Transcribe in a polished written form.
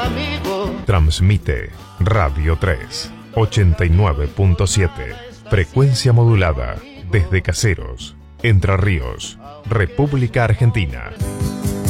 amigo. Transmite Radio 3, 89.7. Frecuencia modulada desde Caseros, Entre Ríos, República Argentina.